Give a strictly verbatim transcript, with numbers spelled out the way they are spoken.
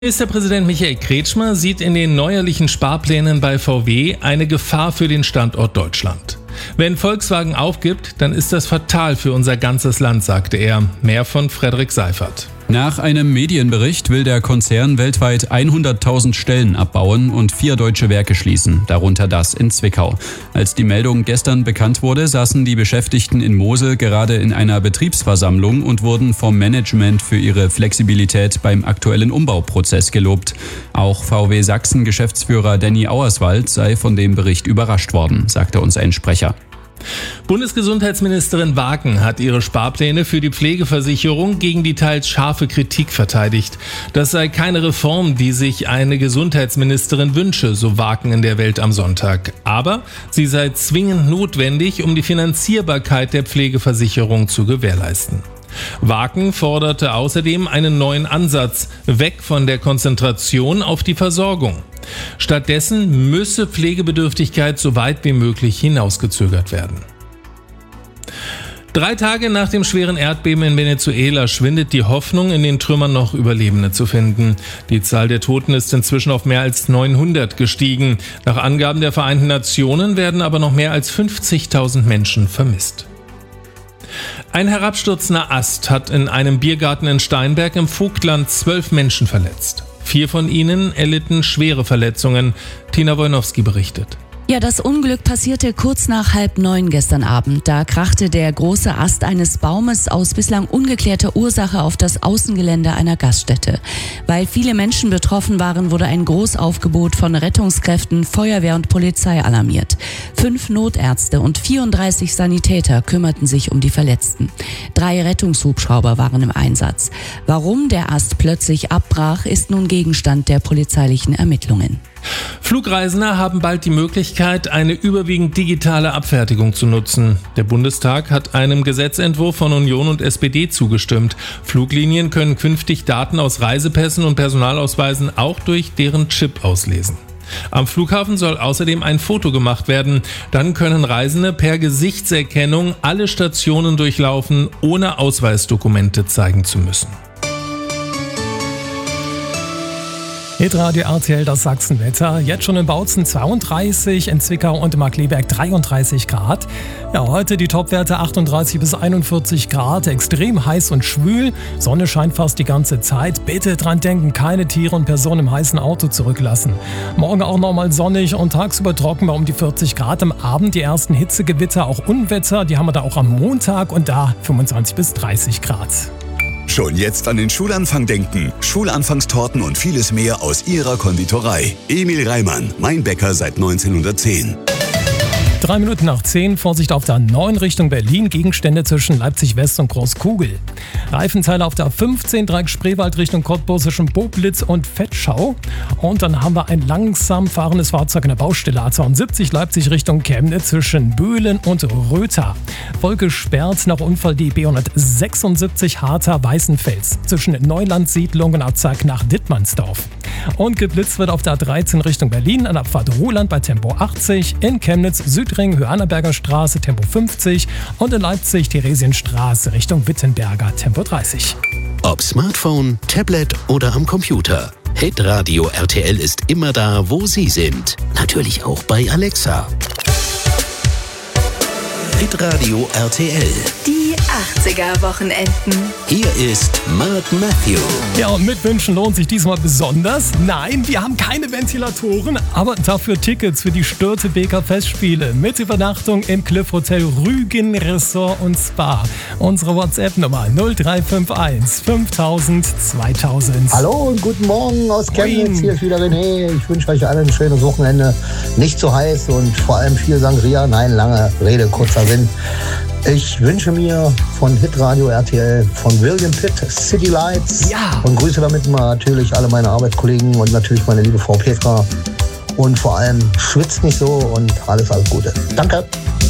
Ministerpräsident Michael Kretschmer sieht in den neuerlichen Sparplänen bei V W eine Gefahr für den Standort Deutschland. Wenn Volkswagen aufgibt, dann ist das fatal für unser ganzes Land, sagte er. Mehr von Frederik Seifert. Nach einem Medienbericht will der Konzern weltweit hunderttausend Stellen abbauen und vier deutsche Werke schließen, darunter das in Zwickau. Als die Meldung gestern bekannt wurde, saßen die Beschäftigten in Mosel gerade in einer Betriebsversammlung und wurden vom Management für ihre Flexibilität beim aktuellen Umbauprozess gelobt. Auch V W Sachsen-Geschäftsführer Danny Auerswald sei von dem Bericht überrascht worden, sagte uns ein Sprecher. Bundesgesundheitsministerin Waken hat ihre Sparpläne für die Pflegeversicherung gegen die teils scharfe Kritik verteidigt. Das sei keine Reform, die sich eine Gesundheitsministerin wünsche, so Waken in der Welt am Sonntag. Aber sie sei zwingend notwendig, um die Finanzierbarkeit der Pflegeversicherung zu gewährleisten. Waken forderte außerdem einen neuen Ansatz, weg von der Konzentration auf die Versorgung. Stattdessen müsse Pflegebedürftigkeit so weit wie möglich hinausgezögert werden. Drei Tage nach dem schweren Erdbeben in Venezuela schwindet die Hoffnung, in den Trümmern noch Überlebende zu finden. Die Zahl der Toten ist inzwischen auf mehr als neunhundert gestiegen. Nach Angaben der Vereinten Nationen werden aber noch mehr als fünfzigtausend Menschen vermisst. Ein herabstürzender Ast hat in einem Biergarten in Steinberg im Vogtland zwölf Menschen verletzt. Vier von ihnen erlitten schwere Verletzungen. Tina Wojnowski berichtet. Ja, das Unglück passierte kurz nach halb neun gestern Abend. Da krachte der große Ast eines Baumes aus bislang ungeklärter Ursache auf das Außengelände einer Gaststätte. Weil viele Menschen betroffen waren, wurde ein Großaufgebot von Rettungskräften, Feuerwehr und Polizei alarmiert. Fünf Notärzte und vierunddreißig Sanitäter kümmerten sich um die Verletzten. Drei Rettungshubschrauber waren im Einsatz. Warum der Ast plötzlich abbrach, ist nun Gegenstand der polizeilichen Ermittlungen. Flugreisende haben bald die Möglichkeit, eine überwiegend digitale Abfertigung zu nutzen. Der Bundestag hat einem Gesetzentwurf von Union und S P D zugestimmt. Fluglinien können künftig Daten aus Reisepässen und Personalausweisen auch durch deren Chip auslesen. Am Flughafen soll außerdem ein Foto gemacht werden. Dann können Reisende per Gesichtserkennung alle Stationen durchlaufen, ohne Ausweisdokumente zeigen zu müssen. Hitradio R T L, das Sachsenwetter. Jetzt schon in Bautzen zweiunddreißig, in Zwickau und Markkleeberg dreiunddreißig Grad. Ja, heute die Topwerte achtunddreißig bis einundvierzig Grad, extrem heiß und schwül. Sonne scheint fast die ganze Zeit. Bitte dran denken, keine Tiere und Personen im heißen Auto zurücklassen. Morgen auch nochmal sonnig und tagsüber trocken bei um die vierzig Grad. Am Abend die ersten Hitzegewitter, auch Unwetter, die haben wir da auch am Montag und da fünfundzwanzig bis dreißig Grad. Schon jetzt an den Schulanfang denken. Schulanfangstorten und vieles mehr aus ihrer Konditorei. Emil Reimann, mein Bäcker seit neunzehnhundertzehn. Drei Minuten nach zehn, Vorsicht auf der neun Richtung Berlin, Gegenstände zwischen Leipzig West und Großkugel. Reifenteile auf der fünfzehn, Dreieck Spreewald Richtung Cottbus zwischen Boblitz und Vetschau. Und dann haben wir ein langsam fahrendes Fahrzeug in der Baustelle A zweiundsiebzig, Leipzig Richtung Chemnitz zwischen Böhlen und Rötha. Voll gesperrt nach Unfall die B hundertsechsundsiebzig Harter-Weißenfels zwischen Neulandsiedlung und Abzweig nach Dittmannsdorf. Und geblitzt wird auf der A dreizehn Richtung Berlin an Abfahrt Ruhland bei Tempo achtzig, in Chemnitz Südring Hörnerberger Straße Tempo fünfzig und in Leipzig Theresienstraße Richtung Wittenberger Tempo dreißig. Ob Smartphone, Tablet oder am Computer. Hitradio R T L ist immer da, wo Sie sind. Natürlich auch bei Alexa. Hitradio R T L. Die achtziger-Wochenenden. Hier ist Mark Matthew. Ja, und mitwünschen lohnt sich diesmal besonders. Nein, wir haben keine Ventilatoren, aber dafür Tickets für die Störtebeker Festspiele mit Übernachtung im Cliff Hotel Rügen Resort und Spa. Unsere WhatsApp-Nummer null drei fünf eins fünftausend zweitausend. Hallo und guten Morgen aus Chemnitz. Hier ist wieder René. Ich wünsche euch allen ein schönes Wochenende. Nicht zu heiß und vor allem viel Sangria. Nein, lange Rede, kurzer Sinn. Ich wünsche mir von Hitradio R T L, von William Pitt, City Lights. Ja. Und grüße damit mal natürlich alle meine Arbeitskollegen und natürlich meine liebe Frau Petra. Und vor allem schwitzt nicht so und alles, alles Gute. Danke.